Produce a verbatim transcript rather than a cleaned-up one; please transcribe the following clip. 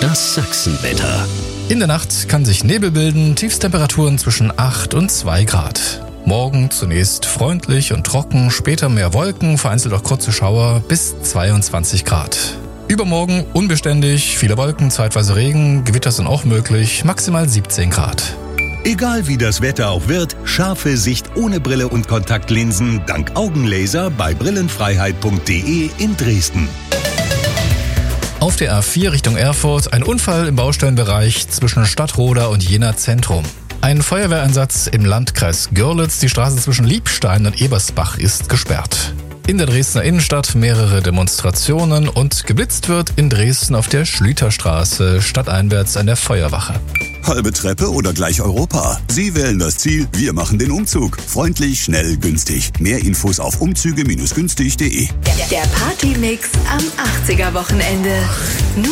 Das Sachsenwetter. In der Nacht kann sich Nebel bilden, Tiefstemperaturen zwischen acht und zwei Grad. Morgen zunächst freundlich und trocken, später mehr Wolken, vereinzelt auch kurze Schauer bis zweiundzwanzig Grad. Übermorgen unbeständig, viele Wolken, zeitweise Regen, Gewitter sind auch möglich, maximal siebzehn Grad. Egal wie das Wetter auch wird, scharfe Sicht ohne Brille und Kontaktlinsen dank Augenlaser bei brillenfreiheit punkt de in Dresden. Auf der A vier Richtung Erfurt ein Unfall im Baustellenbereich zwischen Stadtroda und Jena Zentrum. Ein Feuerwehreinsatz im Landkreis Görlitz, die Straße zwischen Liebstein und Ebersbach ist gesperrt. In der Dresdner Innenstadt mehrere Demonstrationen und geblitzt wird in Dresden auf der Schlüterstraße stadteinwärts an der Feuerwache. Halbe Treppe oder gleich Europa? Sie wählen das Ziel, wir machen den Umzug. Freundlich, schnell, günstig. Mehr Infos auf umzüge Bindestrich günstig punkt de. Der Partymix am achtziger Wochenende. Nur